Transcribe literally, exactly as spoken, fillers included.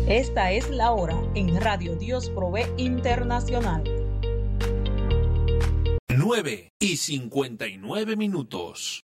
Esta es la hora en Radio Dios Provee Internacional. nueve y cincuenta y nueve minutos.